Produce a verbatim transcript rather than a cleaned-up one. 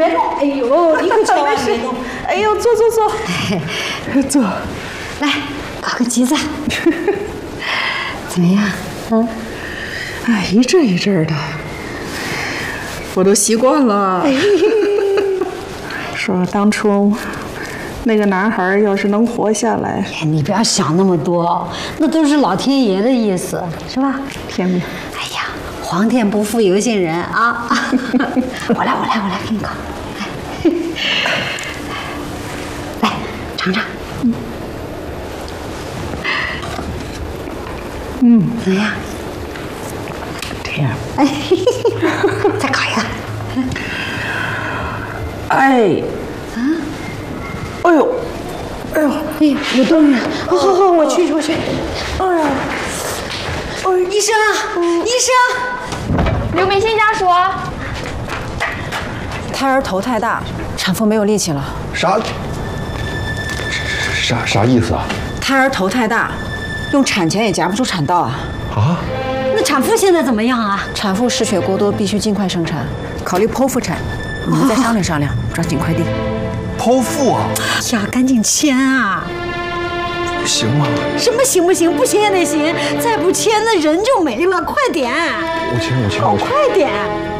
别动，哎呦，你可千万别动， 哎呦，坐坐坐，坐， 来搞个橘子，怎么样？嗯， 哎，一阵一阵的，我都习惯了。说当初那个男孩要是能活下来， 哎，你不要想那么多，那都是老天爷的意思，是吧？ 天命。 哎呀，皇天不负有心人啊！我来，我来，我来给你搞，来，来尝尝。嗯，嗯，怎么样？ 甜。 哎，再搞一个。 哎，啊，哎呦，哎呦， 哎呀，有动静！好好好，我去，我去。 哎呀， 哎，医生，医生， 刘明星家属， 胎儿头太大，产妇没有力气了。 啥？啥啥意思啊？ 胎儿头太大，用产钳也夹不出产道啊！ 啊？ 那产妇现在怎么样啊？ 产妇失血过多，必须尽快生产，考虑剖腹产。你们再商量商量，抓紧快定。 剖腹啊？ 呀，赶紧签啊！ 行吗？ 什么行不行？不签也得行，再不签那人就没了，快点！ 我签，我签， 哦， 我签。 快点！